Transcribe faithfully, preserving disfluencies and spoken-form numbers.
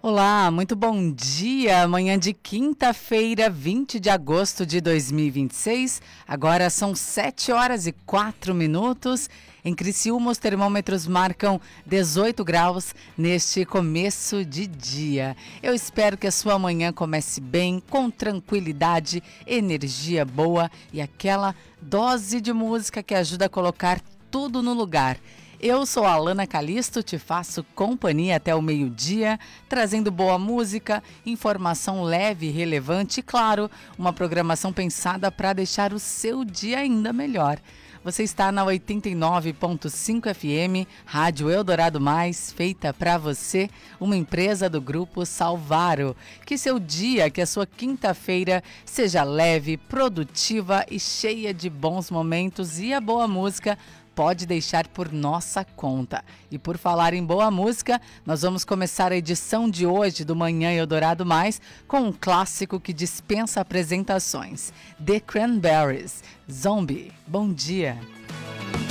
Olá, muito bom dia. Manhã de quinta-feira, vinte de agosto de dois mil e vinte e seis. Agora são sete horas e quatro minutos. Em Criciúma, os termômetros marcam dezoito graus neste começo de dia. Eu espero que a sua manhã comece bem, com tranquilidade, energia boa e aquela dose de música que ajuda a colocar tudo no lugar. Eu sou a Alana Calisto, te faço companhia até o meio-dia, trazendo boa música, informação leve e relevante e, claro, uma programação pensada para deixar o seu dia ainda melhor. Você está na oitenta e nove ponto cinco F M, Rádio Eldorado Mais, feita para você, uma empresa do Grupo Salvaro. Que seu dia, que a sua quinta-feira seja leve, produtiva e cheia de bons momentos, e a boa música pode deixar por nossa conta. E por falar em boa música, nós vamos começar a edição de hoje do Manhã Eldorado Mais com um clássico que dispensa apresentações. The Cranberries, Zombie. Bom dia.